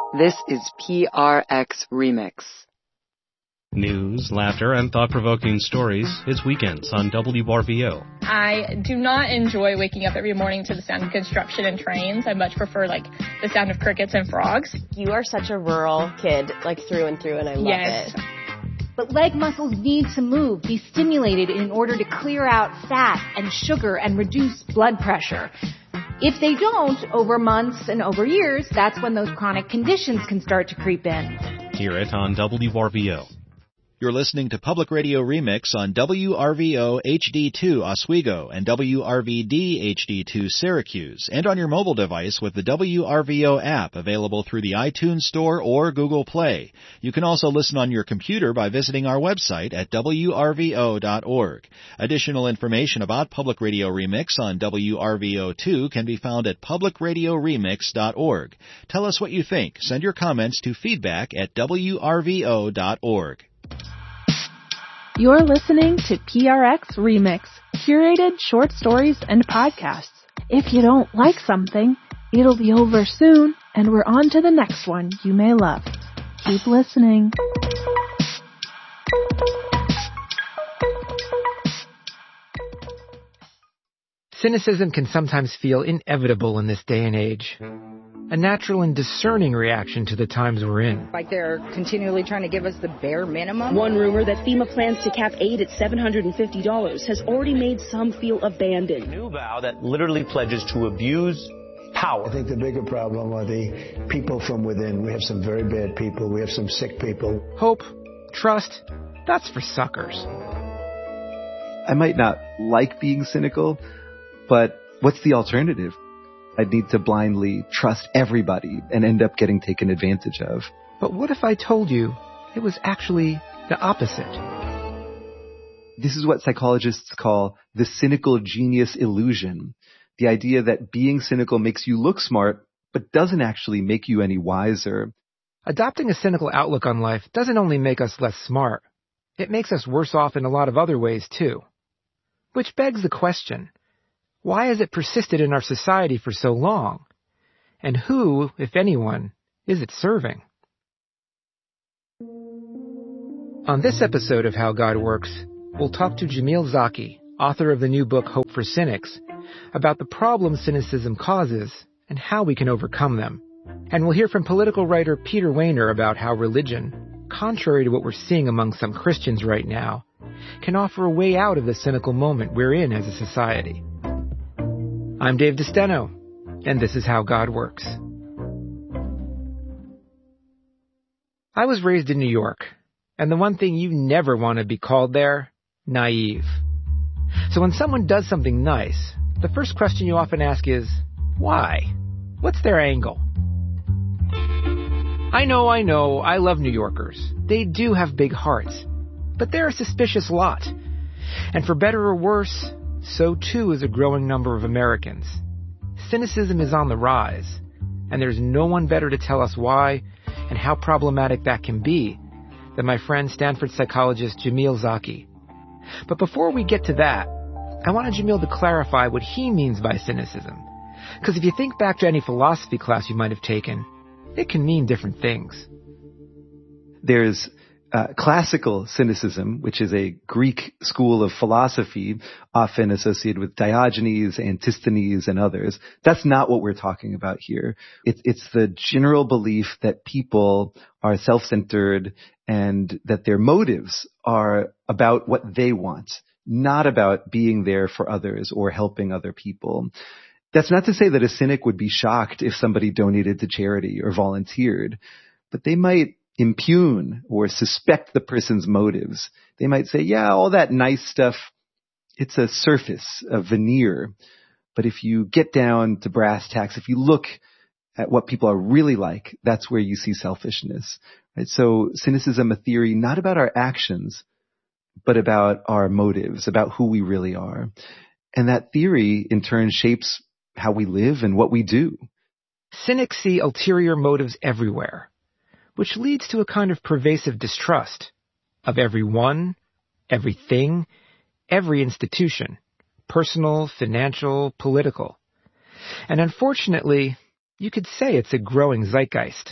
This is PRX Remix. News, laughter, and thought-provoking stories. It's Weekends on WRVO. I do not enjoy waking up every morning to the sound of construction and trains. I much prefer, the sound of crickets and frogs. You are such a rural kid, through and through, and I love it. But leg muscles need to move, be stimulated in order to clear out fat and sugar and reduce blood pressure. If they don't, over months and over years, that's when those chronic conditions can start to creep in. Hear it on WRVO. You're listening to Public Radio Remix on WRVO HD2 Oswego and WRVD HD2 Syracuse, and on your mobile device with the WRVO app available through the iTunes Store or Google Play. You can also listen on your computer by visiting our website at WRVO.org. Additional information about Public Radio Remix on WRVO2 can be found at publicradioremix.org. Tell us what you think. Send your comments to feedback@WRVO.org. You're listening to PRX Remix, curated short stories and podcasts. If you don't like something, it'll be over soon, and we're on to the next one you may love. Keep listening. Cynicism can sometimes feel inevitable in this day and age. A natural and discerning reaction to the times we're in. They're continually trying to give us the bare minimum. One rumor that FEMA plans to cap aid at $750 has already made some feel abandoned. A new vow that literally pledges to abuse power. I think the bigger problem are the people from within. We have some very bad people. We have some sick people. Hope, trust, that's for suckers. I might not like being cynical, but what's the alternative? I'd need to blindly trust everybody and end up getting taken advantage of. But what if I told you it was actually the opposite? This is what psychologists call the cynical genius illusion. The idea that being cynical makes you look smart, but doesn't actually make you any wiser. Adopting a cynical outlook on life doesn't only make us less smart, it makes us worse off in a lot of other ways too. Which begs the question, why has it persisted in our society for so long? And who, if anyone, is it serving? On this episode of How God Works, we'll talk to Jamil Zaki, author of the new book Hope for Cynics, about the problems cynicism causes and how we can overcome them. And we'll hear from political writer Peter Wehner about how religion, contrary to what we're seeing among some Christians right now, can offer a way out of the cynical moment we're in as a society. I'm Dave DeSteno, and this is How God Works. I was raised in New York, and the one thing you never want to be called there, naive. So when someone does something nice, the first question you often ask is, why? What's their angle? I know, I love New Yorkers. They do have big hearts, but they're a suspicious lot. And for better or worse, so too is a growing number of Americans. Cynicism is on the rise, and there's no one better to tell us why and how problematic that can be than my friend Stanford psychologist Jamil Zaki. But before we get to that, I wanted Jamil to clarify what he means by cynicism. Because if you think back to any philosophy class you might have taken, it can mean different things. There's classical cynicism, which is a Greek school of philosophy, often associated with Diogenes, Antisthenes, and others. That's not what we're talking about here. It's the general belief that people are self-centered and that their motives are about what they want, not about being there for others or helping other people. That's not to say that a cynic would be shocked if somebody donated to charity or volunteered, but they might impugn or suspect the person's motives. They might say, yeah, all that nice stuff, it's a surface, a veneer. But if you get down to brass tacks, if you look at what people are really like, that's where you see selfishness. Right? So cynicism, a theory not about our actions, but about our motives, about who we really are. And that theory, in turn, shapes how we live and what we do. Cynics see ulterior motives everywhere, which leads to a kind of pervasive distrust of everyone, everything, every institution, personal, financial, political. And unfortunately, you could say it's a growing zeitgeist.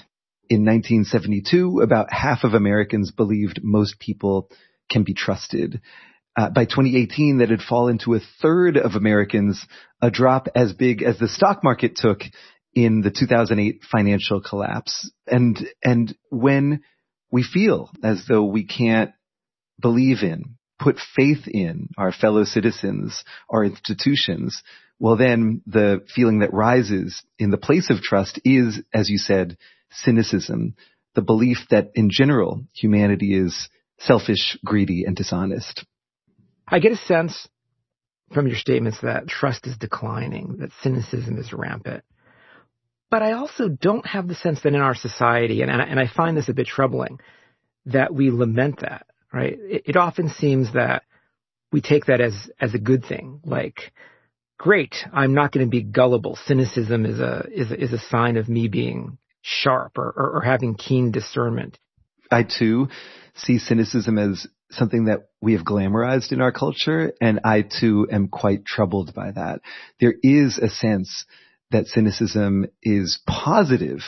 In 1972, about half of Americans believed most people can be trusted. By 2018, that had fallen to a third of Americans, a drop as big as the stock market took in the 2008 financial collapse. And when we feel as though we can't believe in, put faith in our fellow citizens, our institutions, well then the feeling that rises in the place of trust is, as you said, cynicism, the belief that in general humanity is selfish, greedy, and dishonest. I get a sense from your statements that trust is declining, that cynicism is rampant. But I also don't have the sense that in our society, and I find this a bit troubling, that we lament that, right? It often seems that we take that as a good thing, like, great, I'm not going to be gullible. Cynicism is a sign of me being sharp or having keen discernment. I too see cynicism as something that we have glamorized in our culture, and I too am quite troubled by that. There is a sense that cynicism is positive.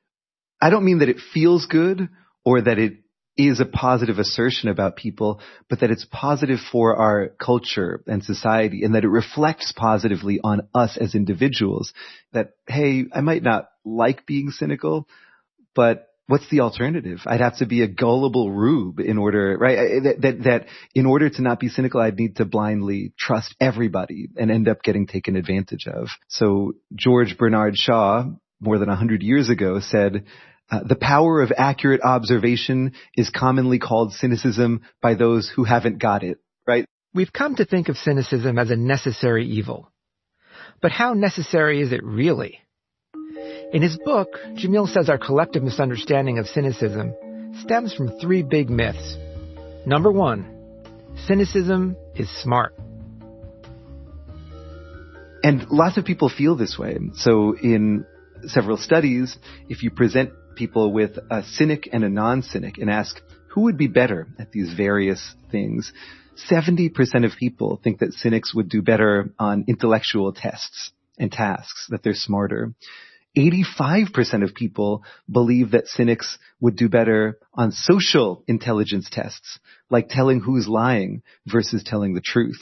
I don't mean that it feels good or that it is a positive assertion about people, but that it's positive for our culture and society, and that it reflects positively on us as individuals. That, hey, I might not like being cynical, but what's the alternative? I'd have to be a gullible rube in order, right? That in order to not be cynical, I'd need to blindly trust everybody and end up getting taken advantage of. So George Bernard Shaw, more than 100 years ago, said, the power of accurate observation is commonly called cynicism by those who haven't got it, right? We've come to think of cynicism as a necessary evil. But how necessary is it really? In his book, Jamil says our collective misunderstanding of cynicism stems from 3 big myths. Number 1, cynicism is smart. And lots of people feel this way. So in several studies, if you present people with a cynic and a non-cynic and ask who would be better at these various things, 70% of people think that cynics would do better on intellectual tests and tasks, that they're smarter. 85% of people believe that cynics would do better on social intelligence tests, like telling who's lying versus telling the truth.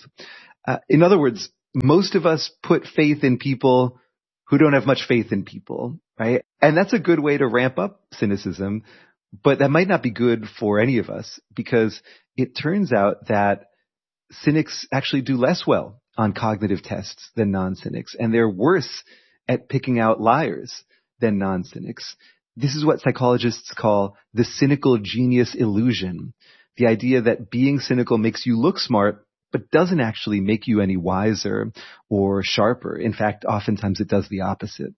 In other words, most of us put faith in people who don't have much faith in people, right? And that's a good way to ramp up cynicism, but that might not be good for any of us, because it turns out that cynics actually do less well on cognitive tests than non-cynics, and they're worse at picking out liars than non-cynics. This is what psychologists call the cynical genius illusion, the idea that being cynical makes you look smart, but doesn't actually make you any wiser or sharper. In fact, oftentimes it does the opposite.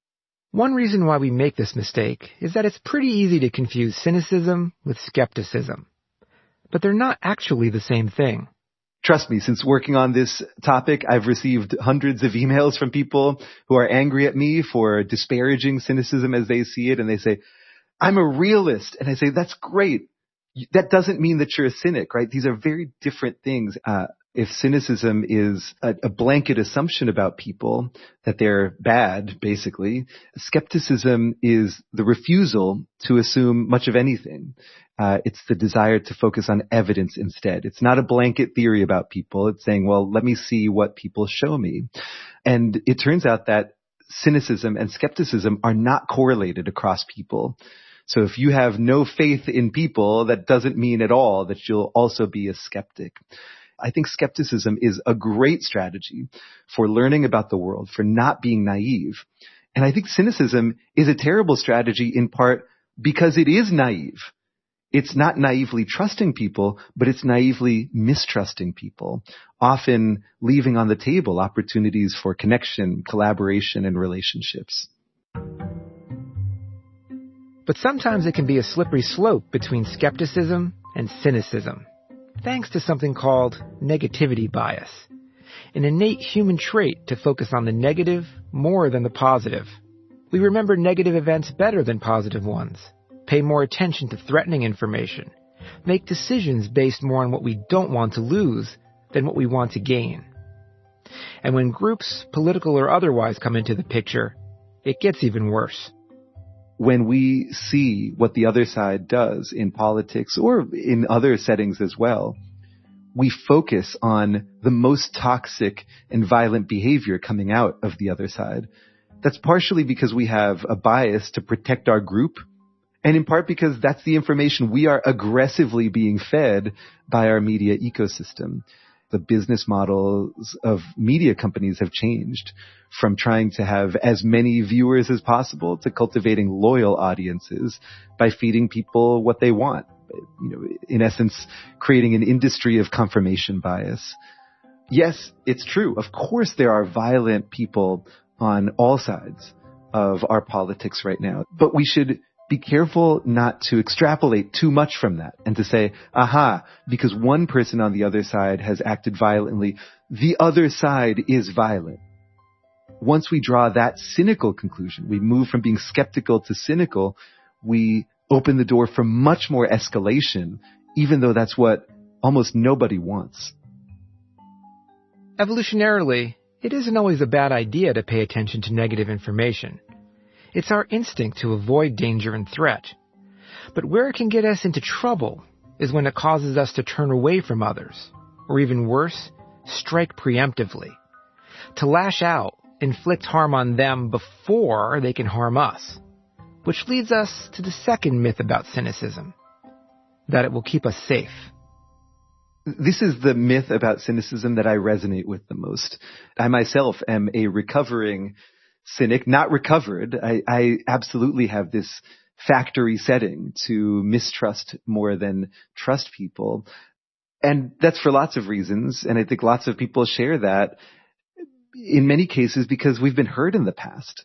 One reason why we make this mistake is that it's pretty easy to confuse cynicism with skepticism. But they're not actually the same thing. Trust me, since working on this topic, I've received hundreds of emails from people who are angry at me for disparaging cynicism as they see it. And they say, I'm a realist. And I say, that's great. That doesn't mean that you're a cynic, right? These are very different things. If cynicism is a blanket assumption about people, that they're bad, basically, skepticism is the refusal to assume much of anything. It's the desire to focus on evidence instead. It's not a blanket theory about people. It's saying, well, let me see what people show me. And it turns out that cynicism and skepticism are not correlated across people. So if you have no faith in people, that doesn't mean at all that you'll also be a skeptic. I think skepticism is a great strategy for learning about the world, for not being naive. And I think cynicism is a terrible strategy in part because it is naive. It's not naively trusting people, but it's naively mistrusting people, often leaving on the table opportunities for connection, collaboration, and relationships. But sometimes it can be a slippery slope between skepticism and cynicism, thanks to something called negativity bias, an innate human trait to focus on the negative more than the positive. We remember negative events better than positive ones, pay more attention to threatening information, make decisions based more on what we don't want to lose than what we want to gain. And when groups, political or otherwise, come into the picture, it gets even worse. when we see what the other side does in politics or in other settings as well, we focus on the most toxic and violent behavior coming out of the other side. That's partially because we have a bias to protect our group, and in part because that's the information we are aggressively being fed by our media ecosystem. The business models of media companies have changed from trying to have as many viewers as possible to cultivating loyal audiences by feeding people what they want. In essence, creating an industry of confirmation bias. Yes, it's true. Of course, there are violent people on all sides of our politics right now, but we should be careful not to extrapolate too much from that and to say, aha, because one person on the other side has acted violently, the other side is violent. Once we draw that cynical conclusion, we move from being skeptical to cynical, we open the door for much more escalation, even though that's what almost nobody wants. Evolutionarily, it isn't always a bad idea to pay attention to negative information. It's our instinct to avoid danger and threat. But where it can get us into trouble is when it causes us to turn away from others, or even worse, strike preemptively. To lash out, inflict harm on them before they can harm us. Which leads us to the second myth about cynicism, that it will keep us safe. This is the myth about cynicism that I resonate with the most. I myself am a recovering cynic, not recovered. I absolutely have this factory setting to mistrust more than trust people. And that's for lots of reasons. And I think lots of people share that in many cases because we've been hurt in the past.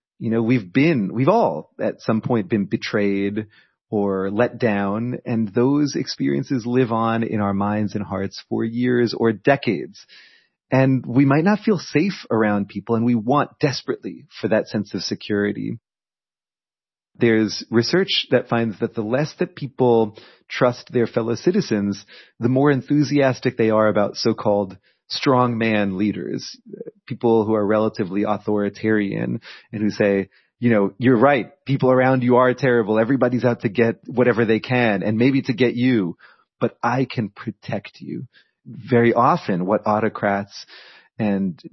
We've all at some point been betrayed or let down, and those experiences live on in our minds and hearts for years or decades. And we might not feel safe around people, and we want desperately for that sense of security. There's research that finds that the less that people trust their fellow citizens, the more enthusiastic they are about so-called strongman leaders, people who are relatively authoritarian and who say, you're right, people around you are terrible, everybody's out to get whatever they can, and maybe to get you, but I can protect you. Very often what autocrats and